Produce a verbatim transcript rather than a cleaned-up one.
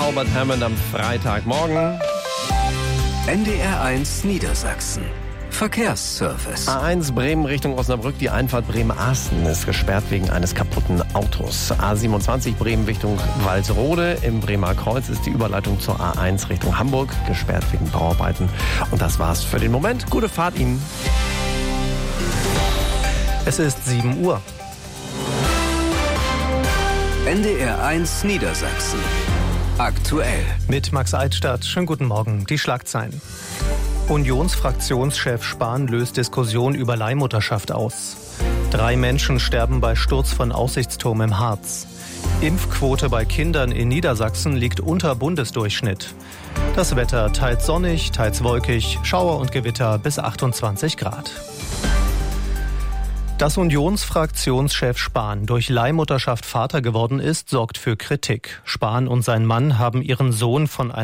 Albert Hammond am Freitagmorgen. N D R eins Niedersachsen. Verkehrsservice. A eins Bremen Richtung Osnabrück, die Einfahrt Bremen-Asten ist gesperrt wegen eines kaputten Autos. A siebenundzwanzig Bremen Richtung Walsrode. Im Bremer Kreuz ist die Überleitung zur A eins Richtung Hamburg gesperrt wegen Bauarbeiten. Und das war's für den Moment. Gute Fahrt Ihnen. Es ist sieben Uhr. N D R eins Niedersachsen. Aktuell. Mit Max Eitstadt. Schönen guten Morgen. Die Schlagzeilen. Unionsfraktionschef Spahn löst Diskussion über Leihmutterschaft aus. Drei Menschen sterben bei Sturz von Aussichtsturm im Harz. Impfquote bei Kindern in Niedersachsen liegt unter Bundesdurchschnitt. Das Wetter teils sonnig, teils wolkig, Schauer und Gewitter bis achtundzwanzig Grad. Dass Unionsfraktionschef Spahn durch Leihmutterschaft Vater geworden ist, sorgt für Kritik. Spahn und sein Mann haben ihren Sohn von einem